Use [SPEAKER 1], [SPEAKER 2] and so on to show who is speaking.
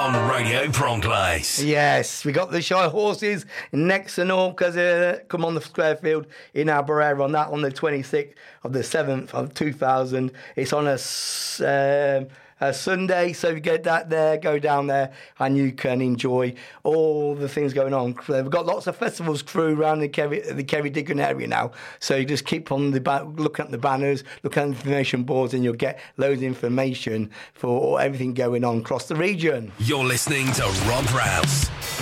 [SPEAKER 1] on Radio Bronclace.
[SPEAKER 2] Yes, we got the Shy Horses next and all because come on the square field in Albury on that on the 26th of the 7th of 2000. It's on a Sunday, so you get that there, go down there, and you can enjoy all the things going on. We've got lots of festivals through around the Kerry Diggin area now, so you just keep on looking at the banners, look at the information boards, and you'll get loads of information for everything going on across the region.
[SPEAKER 1] You're listening to Rob Rouse